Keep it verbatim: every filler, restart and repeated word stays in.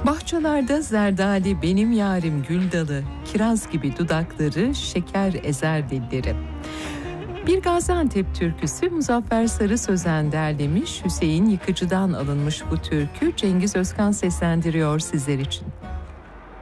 Bahçelerde zerdali benim yarim gül dalı, kiraz gibi dudakları, şeker ezer dilleri. Bir Gaziantep türküsü, Muzaffer Sarı Sözen derlemiş, Hüseyin Yıkıcı'dan alınmış bu türkü. Cengiz Özkan seslendiriyor sizler için.